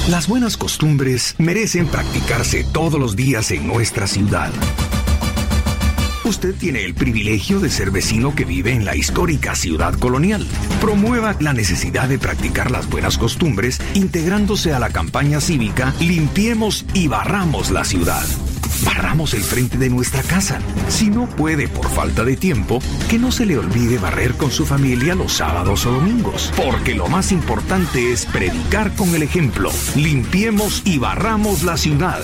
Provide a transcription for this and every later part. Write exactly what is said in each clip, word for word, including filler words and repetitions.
Las buenas costumbres merecen practicarse todos los días en nuestra ciudad. Usted tiene el privilegio de ser vecino que vive en la histórica ciudad colonial. Promueva la necesidad de practicar las buenas costumbres integrándose a la campaña cívica Limpiemos y Barramos la Ciudad. Barramos el frente de nuestra casa. Si no puede por falta de tiempo, que no se le olvide barrer con su familia los sábados o domingos. Porque lo más importante es predicar con el ejemplo. Limpiemos y barramos la ciudad.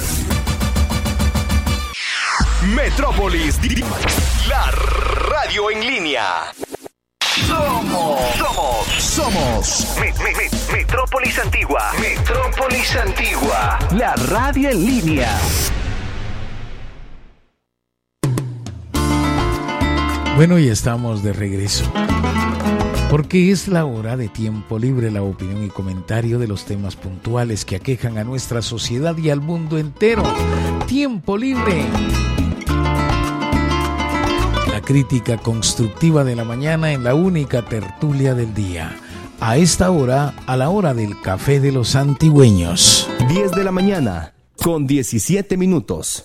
Metrópolis, la radio en línea. Somos, somos, somos me, me, me, Metrópolis Antigua. Metrópolis Antigua, la radio en línea. Bueno, y estamos de regreso, porque es la hora de Tiempo Libre, la opinión y comentario de los temas puntuales que aquejan a nuestra sociedad y al mundo entero. Tiempo Libre. La crítica constructiva de la mañana en la única tertulia del día. A esta hora, a la hora del café de los antigüeños. diez de la mañana, con diecisiete minutos.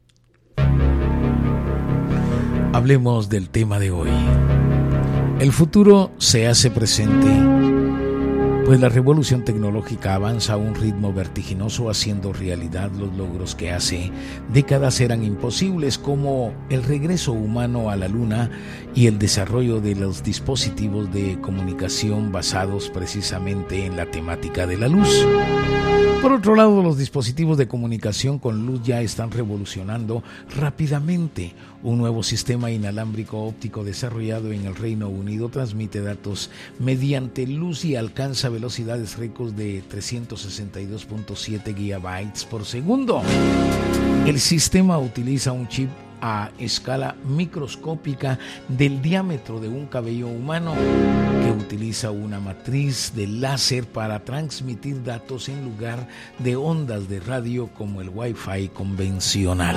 Hablemos del tema de hoy. El futuro se hace presente, pues la revolución tecnológica avanza a un ritmo vertiginoso, haciendo realidad los logros que hace décadas eran imposibles, como el regreso humano a la Luna y el desarrollo de los dispositivos de comunicación basados precisamente en la temática de la luz. Por otro lado, los dispositivos de comunicación con luz ya están revolucionando rápidamente. Un nuevo sistema inalámbrico óptico desarrollado en el Reino Unido transmite datos mediante luz y alcanza velocidades récords de trescientos sesenta y dos punto siete gigabytes por segundo. El sistema utiliza un chip a escala microscópica del diámetro de un cabello humano, que utiliza una matriz de láser para transmitir datos en lugar de ondas de radio como el Wi-Fi convencional.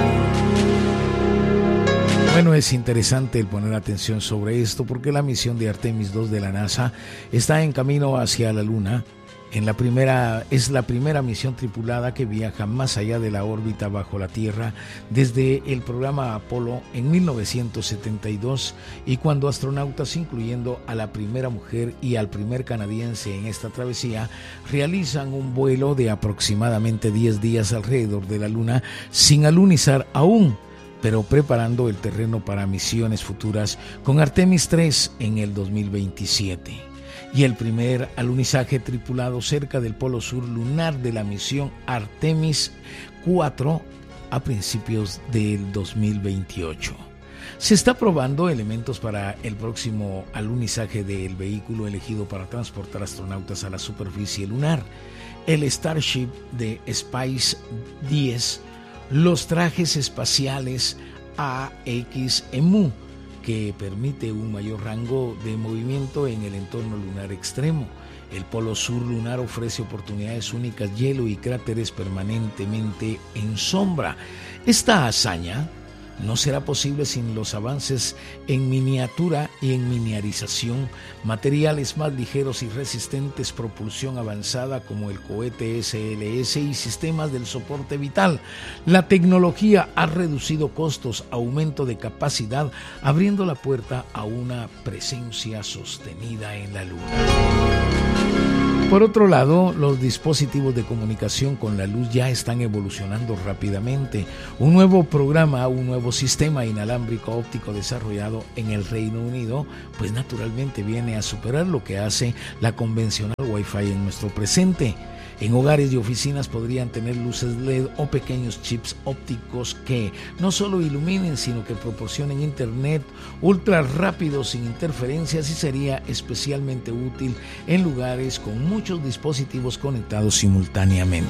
Bueno, es interesante el poner atención sobre esto, porque la misión de Artemis dos de la NASA está en camino hacia la Luna. En la primera, es la primera misión tripulada que viaja más allá de la órbita bajo la Tierra desde el programa Apolo en mil novecientos setenta y dos, y cuando astronautas, incluyendo a la primera mujer y al primer canadiense en esta travesía, realizan un vuelo de aproximadamente diez días alrededor de la Luna sin alunizar aún, pero preparando el terreno para misiones futuras con Artemis tres en el dos mil veintisiete. Y el primer alunizaje tripulado cerca del polo sur lunar de la misión Artemis cuatro a principios del dos mil veintiocho. Se está probando elementos para el próximo alunizaje del vehículo elegido para transportar astronautas a la superficie lunar, el Starship de Space diez, los trajes espaciales A X E M U, que permite un mayor rango de movimiento en el entorno lunar extremo. El polo sur lunar ofrece oportunidades únicas, hielo y cráteres permanentemente en sombra. Esta hazaña no será posible sin los avances en miniatura y en miniaturización, materiales más ligeros y resistentes, propulsión avanzada como el cohete S L S y sistemas del soporte vital. La tecnología ha reducido costos, aumento de capacidad, abriendo la puerta a una presencia sostenida en la Luna. Por otro lado, los dispositivos de comunicación con la luz ya están evolucionando rápidamente. Un nuevo programa, un nuevo sistema inalámbrico óptico desarrollado en el Reino Unido, pues naturalmente viene a superar lo que hace la convencional Wi-Fi en nuestro presente. En hogares y oficinas podrían tener luces L E D o pequeños chips ópticos que no solo iluminen, sino que proporcionen internet ultra rápido sin interferencias, y sería especialmente útil en lugares con muchos dispositivos conectados simultáneamente.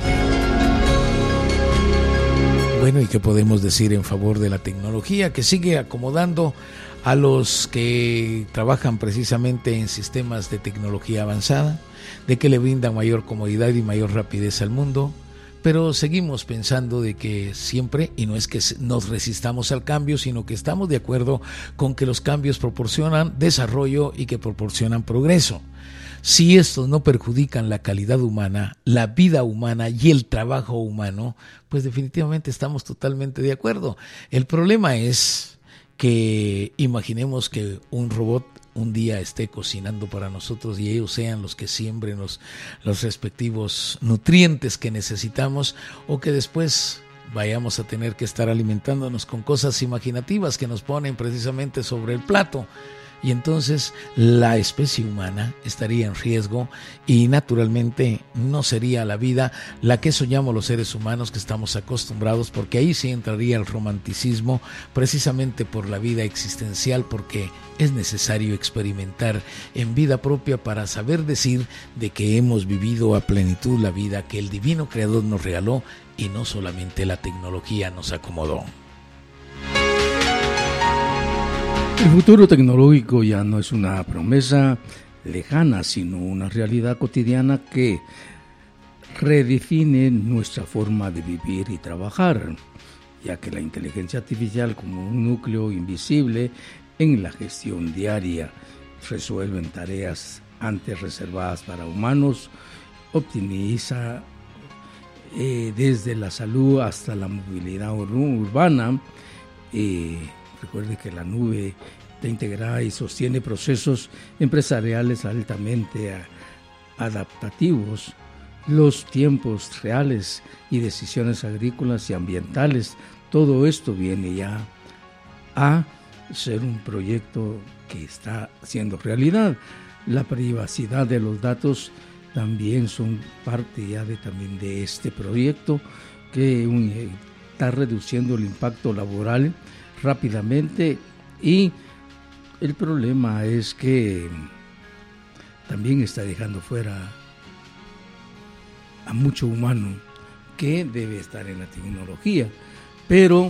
Bueno, ¿y qué podemos decir en favor de la tecnología que sigue acomodando a los que trabajan precisamente en sistemas de tecnología avanzada, de que le brindan mayor comodidad y mayor rapidez al mundo? Pero seguimos pensando de que siempre, y no es que nos resistamos al cambio, sino que estamos de acuerdo con que los cambios proporcionan desarrollo y que proporcionan progreso. si estos no perjudican la calidad humana, la vida humana y el trabajo humano, pues definitivamente estamos totalmente de acuerdo. El problema es que imaginemos que un robot un día esté cocinando para nosotros y ellos sean los que siembren los, los respectivos nutrientes que necesitamos, o que después vayamos a tener que estar alimentándonos con cosas imaginativas que nos ponen precisamente sobre el plato. Y entonces la especie humana estaría en riesgo y naturalmente no sería la vida la que soñamos los seres humanos que estamos acostumbrados, porque ahí sí entraría el romanticismo, precisamente por la vida existencial, porque es necesario experimentar en vida propia para saber decir de que hemos vivido a plenitud la vida que el divino creador nos regaló y no solamente la tecnología nos acomodó. El futuro tecnológico ya no es una promesa lejana, sino una realidad cotidiana que redefine nuestra forma de vivir y trabajar, ya que la inteligencia artificial, como un núcleo invisible en la gestión diaria, resuelve tareas antes reservadas para humanos, optimiza eh, desde la salud hasta la movilidad ur- urbana. Eh, Recuerde que la nube está integrada y sostiene procesos empresariales altamente a, adaptativos. Los tiempos reales y decisiones agrícolas y ambientales, todo esto viene ya a ser un proyecto que está siendo realidad. La privacidad de los datos también son parte ya de, también de este proyecto que un, está reduciendo el impacto laboral rápidamente, y el problema es que también está dejando fuera a mucho humano que debe estar en la tecnología. Pero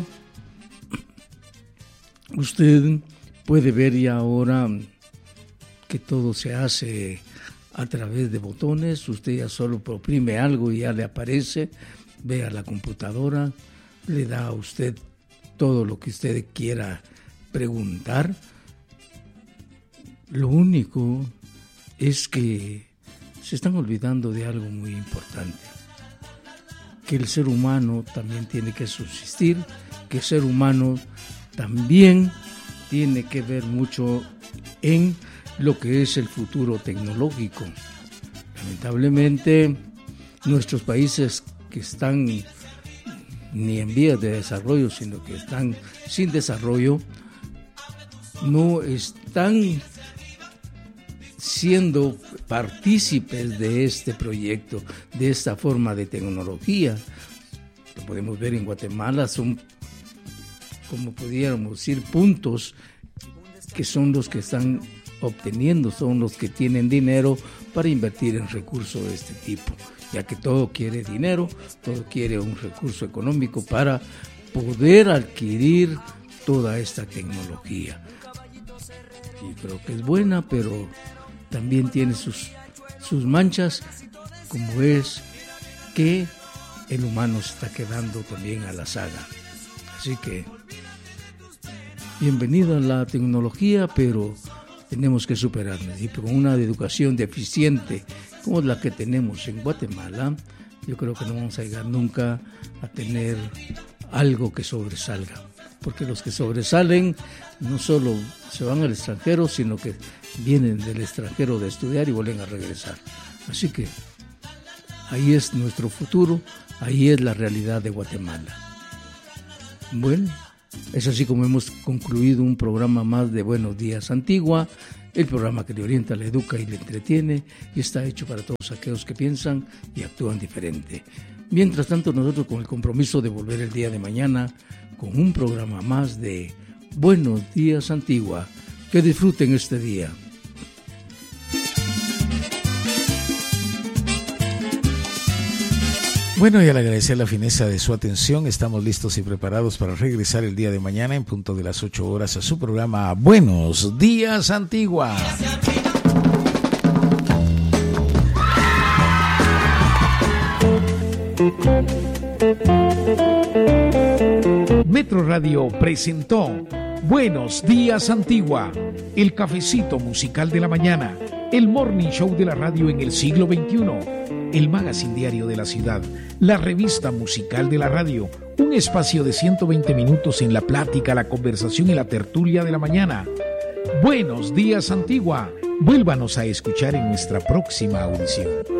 usted puede ver ya ahora que todo se hace a través de botones. Usted ya solo oprime algo y ya le aparece. Ve a la computadora, le da a usted todo lo que usted quiera preguntar. Lo único es que se están olvidando de algo muy importante, que el ser humano también tiene que subsistir, que el ser humano también tiene que ver mucho en lo que es el futuro tecnológico. Lamentablemente, nuestros países que están ni en vías de desarrollo, sino que están sin desarrollo, no están siendo partícipes de este proyecto, de esta forma de tecnología. Lo podemos ver en Guatemala, son, como pudiéramos decir, puntos que son los que están obteniendo, son los que tienen dinero para invertir en recursos de este tipo, ya que todo quiere dinero, todo quiere un recurso económico para poder adquirir toda esta tecnología. Y creo que es buena, pero también tiene sus, sus manchas, como es que el humano se está quedando también a la saga. Así que, bienvenido a la tecnología, pero tenemos que superarnos. Y con una educación deficiente como la que tenemos en Guatemala, yo creo que no vamos a llegar nunca a tener algo que sobresalga, porque los que sobresalen no solo se van al extranjero, sino que vienen del extranjero de estudiar y vuelven a regresar. Así que ahí es nuestro futuro, ahí es la realidad de Guatemala. Bueno, es así como hemos concluido un programa más de Buenos Días Antigua, el programa que le orienta, le educa y le entretiene, y está hecho para todos aquellos que piensan y actúan diferente. Mientras tanto, nosotros con el compromiso de volver el día de mañana con un programa más de Buenos Días Antigua. Que disfruten este día. Bueno, y al agradecer la fineza de su atención, estamos listos y preparados para regresar el día de mañana en punto de las ocho horas a su programa Buenos Días Antigua. Metro Radio presentó Buenos Días Antigua, el cafecito musical de la mañana. el Morning Show de la radio en el siglo veintiuno, el magazine diario de la ciudad, la revista musical de la radio, un espacio de ciento veinte minutos en la plática, la conversación y la tertulia de la mañana. Buenos días, Antigua. Vuélvanos a escuchar en nuestra próxima audición.